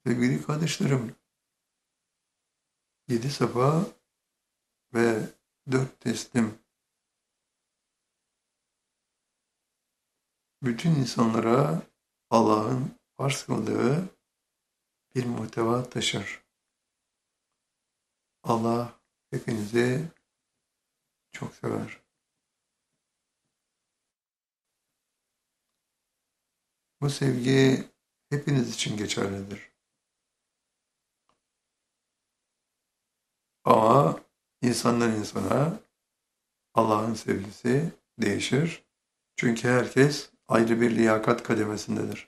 Sevgili kardeşlerim, 7 safa ve 4 teslim bütün insanlara Allah'ın farz kıldığı bir muhteva taşır. Allah hepinizi çok sever. Bu sevgi hepiniz için geçerlidir. Ama insandan insana Allah'ın sevgisi değişir. Çünkü herkes ayrı bir liyakat kademesindedir.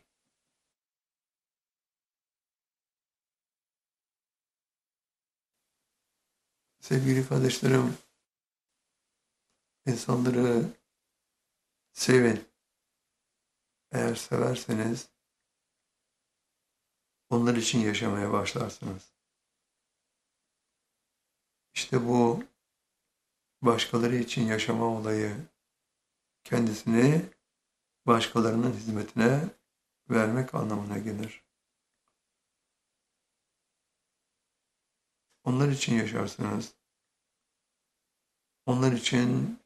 Sevgili kardeşlerim, insanları sevin. Eğer severseniz onlar için yaşamaya başlarsınız. İşte bu başkaları için yaşama olayı kendisini başkalarının hizmetine vermek anlamına gelir. Onlar için yaşarsınız. Onlar için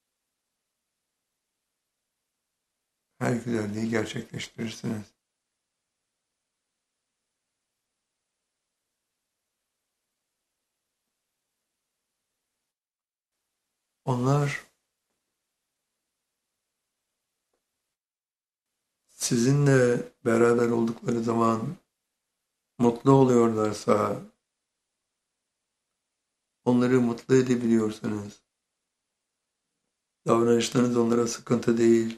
her güzelliği gerçekleştirirsiniz. Onlar sizinle beraber oldukları zaman mutlu oluyorlarsa, onları mutlu edebiliyorsanız, davranışlarınız onlara sıkıntı değil,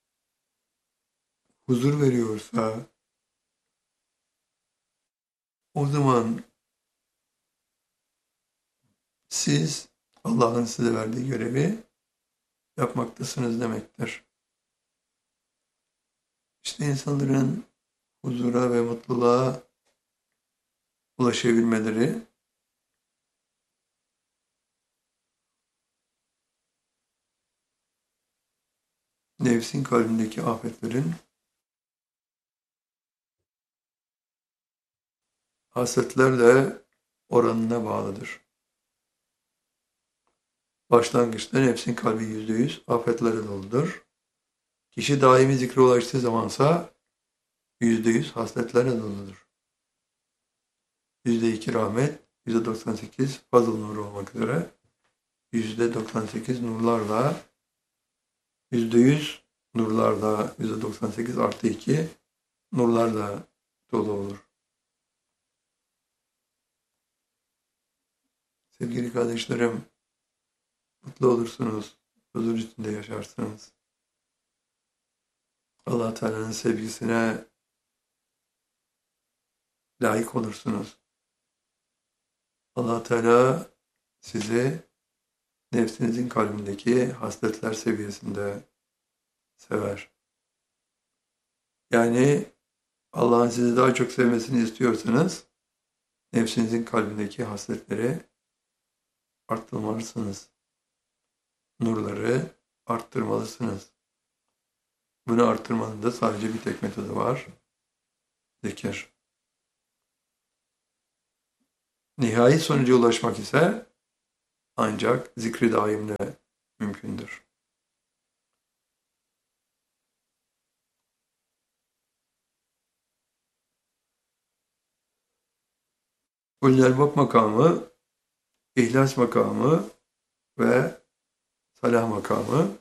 huzur veriyorsa, o zaman siz Allah'ın size verdiği görevi yapmaktasınız demektir. İşte insanların huzura ve mutluluğa ulaşabilmeleri nefsin kalbindeki afetlerin hasetlerle oranına bağlıdır. Başlangıçta nefsin kalbi %100 afetlere doludur. Kişi daimi zikre ulaştığı zamansa %100 hasletlerle doludur. %2 rahmet, %98 fazıl nuru olmak üzere %98 nurlarla, %100 nurlarla, %98 artı 2 nurlarla dolu olur. Sevgili kardeşlerim, mutlu olursunuz, huzur içinde yaşarsınız. Allah Teala'nın sevgisine layık olursunuz. Allah Teala sizi nefsinizin kalbindeki hasletler seviyesinde sever. Yani Allah'ın sizi daha çok sevmesini istiyorsanız nefsinizin kalbindeki hasletleri arttırmalısınız. Nurları arttırmalısınız. Bunu arttırmanın da sadece bir tek metodu var. Zikir. Nihai sonuca ulaşmak ise ancak zikri daimle mümkündür. Ulul Albab makamı, İhlas makamı ve Salah makamı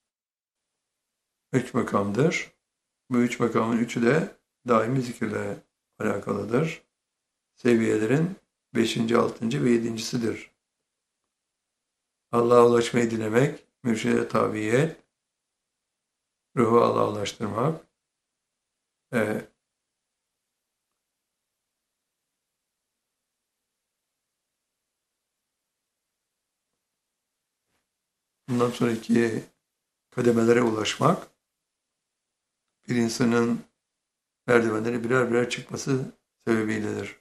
3 makamdır. Bu 3 makamın üçü de daimi zikirle alakalıdır. Seviyelerin 5. 6. ve 7.'sidir. Allah'a ulaşmayı dilemek, mürşide tabiyet, ruhu Allah'a ulaştırmak, bundan sonraki kademelere ulaşmak, bir insanın merdivenleri birer birer çıkması sebebiyledir.